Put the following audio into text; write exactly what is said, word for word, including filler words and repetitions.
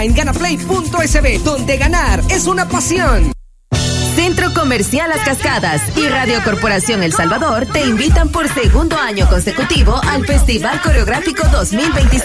en ganaplay punto es be, donde ganar es una pasión. Centro Comercial Las Cascadas y Radio Corporación El Salvador te invitan por segundo año consecutivo al Festival Coreográfico dos mil veinticinco.